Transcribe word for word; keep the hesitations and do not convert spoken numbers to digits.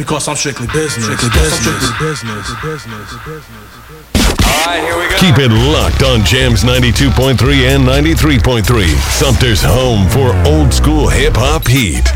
Because I'm strictly business. Strictly business. Strictly business. All right, here we go. Keep it locked on Jams ninety-two point three and ninety-three point three. Sumter's home for old school hip hop heat.